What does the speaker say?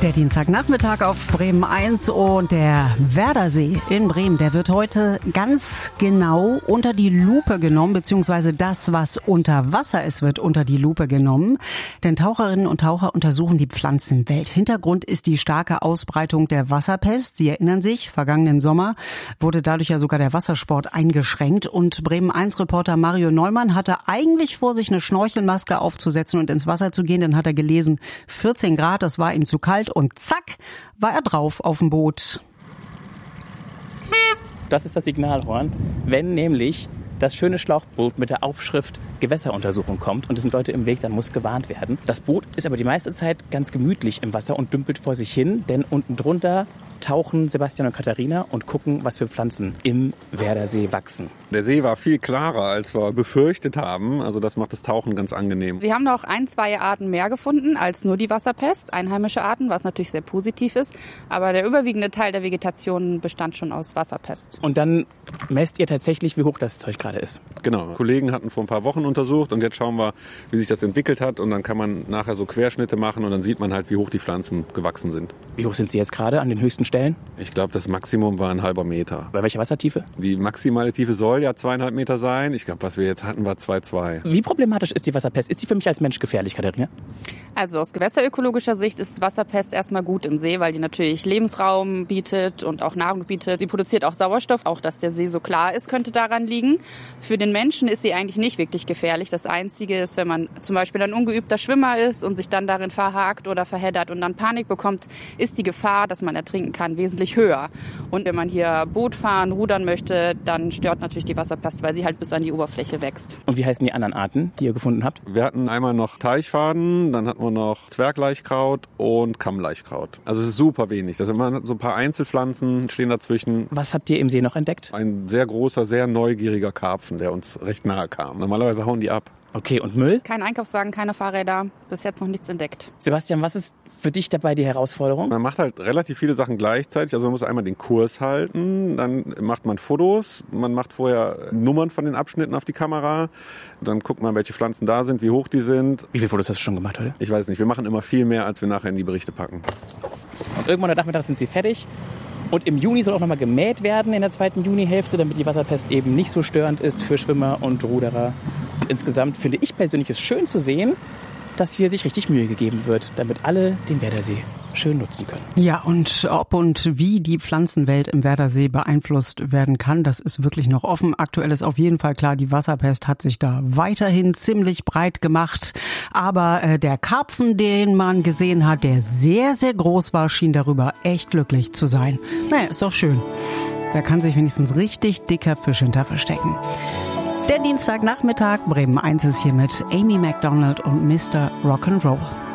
Der Dienstagnachmittag auf Bremen 1 und der Werdersee in Bremen, der wird heute ganz genau unter die Lupe genommen, beziehungsweise das, was unter Wasser ist, wird unter die Lupe genommen. Denn Taucherinnen und Taucher untersuchen die Pflanzenwelt. Hintergrund ist die starke Ausbreitung der Wasserpest. Sie erinnern sich, vergangenen Sommer wurde dadurch ja sogar der Wassersport eingeschränkt. Und Bremen 1-Reporter Mario Neumann hatte eigentlich vor, sich eine Schnorchelmaske aufzusetzen und ins Wasser zu gehen. Dann hat er gelesen, 14 Grad, das war ihm zu kalt. Und zack, war er drauf auf dem Boot. Das ist das Signalhorn, wenn nämlich das schöne Schlauchboot mit der Aufschrift Gewässeruntersuchung kommt und es sind Leute im Weg, dann muss gewarnt werden. Das Boot ist aber die meiste Zeit ganz gemütlich im Wasser und dümpelt vor sich hin, denn unten drunter tauchen Sebastian und Katharina und gucken, was für Pflanzen im Werdersee wachsen. Der See war viel klarer, als wir befürchtet haben. Also das macht das Tauchen ganz angenehm. Wir haben noch 1-2 Arten mehr gefunden als nur die Wasserpest, einheimische Arten, was natürlich sehr positiv ist. Aber der überwiegende Teil der Vegetation bestand schon aus Wasserpest. Und dann messt ihr tatsächlich, wie hoch das Zeug gerade ist. Genau. Kollegen hatten vor ein paar Wochen untersucht und jetzt schauen wir, wie sich das entwickelt hat. Und dann kann man nachher so Querschnitte machen und dann sieht man halt, wie hoch die Pflanzen gewachsen sind. Wie hoch sind sie jetzt gerade an den höchsten Stellen? Ich glaube, das Maximum war 1,5 Meter. Bei welcher Wassertiefe? Die maximale Tiefe soll ja 2,5 Meter sein. Ich glaube, was wir jetzt hatten, war 2,2. Wie problematisch ist die Wasserpest? Ist sie für mich als Mensch gefährlich, Katharina? Also aus gewässerökologischer Sicht ist Wasserpest erstmal gut im See, weil die natürlich Lebensraum bietet und auch Nahrung bietet. Sie produziert auch Sauerstoff. Auch, dass der See so klar ist, könnte daran liegen. Für den Menschen ist sie eigentlich nicht wirklich gefährlich. Das Einzige ist, wenn man zum Beispiel ein ungeübter Schwimmer ist und sich dann darin verhakt oder verheddert und dann Panik bekommt, ist die Gefahr, dass man ertrinken kann, wesentlich höher. Und wenn man hier Boot fahren, rudern möchte, dann stört natürlich die Wasserpest, weil sie halt bis an die Oberfläche wächst. Und wie heißen die anderen Arten, die ihr gefunden habt? Wir hatten einmal noch Teichfaden, dann hatten wir noch Zwerglaichkraut und Kammlaichkraut. Also es ist super wenig. Das sind immer so ein paar Einzelpflanzen, stehen dazwischen. Was habt ihr im See noch entdeckt? Ein sehr großer, sehr neugieriger Karpfen, der uns recht nahe kam. Normalerweise hauen die ab. Okay, und Müll? Kein Einkaufswagen, keine Fahrräder, bis jetzt noch nichts entdeckt. Sebastian, was ist für dich dabei die Herausforderung? Man macht halt relativ viele Sachen gleichzeitig. Also man muss einmal den Kurs halten, dann macht man Fotos, man macht vorher Nummern von den Abschnitten auf die Kamera, dann guckt man, welche Pflanzen da sind, wie hoch die sind. Wie viele Fotos hast du schon gemacht heute? Ich weiß nicht, wir machen immer viel mehr, als wir nachher in die Berichte packen. Und irgendwann am Nachmittag sind sie fertig. Und im Juni soll auch nochmal gemäht werden in der 2. Junihälfte, damit die Wasserpest eben nicht so störend ist für Schwimmer und Ruderer. Und insgesamt finde ich persönlich es schön zu sehen, dass hier sich richtig Mühe gegeben wird, damit alle den Werdersee schön nutzen können. Ja, und ob und wie die Pflanzenwelt im Werdersee beeinflusst werden kann, das ist wirklich noch offen. Aktuell ist auf jeden Fall klar, die Wasserpest hat sich da weiterhin ziemlich breit gemacht. Aber der Karpfen, den man gesehen hat, der sehr, sehr groß war, schien darüber echt glücklich zu sein. Naja, ist doch schön. Da kann sich wenigstens richtig dicker Fisch hinter verstecken. Der Dienstagnachmittag, Bremen 1 ist hier mit Amy Macdonald und Mr. Rock'n'Roll.